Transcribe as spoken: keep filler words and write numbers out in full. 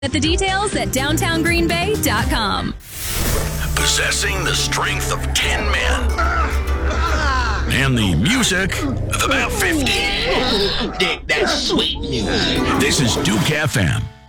At the details at downtown green bay dot com. Possessing the strength of ten men. And the music of about fifty. Dig that sweet music. This is Duke F M.